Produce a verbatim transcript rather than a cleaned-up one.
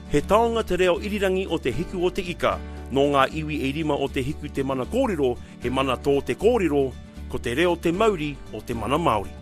He taonga te reo irirangi o te hiku o te ika, no ngā iwi e rima o te hiku te mana kōrero, he mana tō te kōrero, ko te reo te Māori o te mana Māori.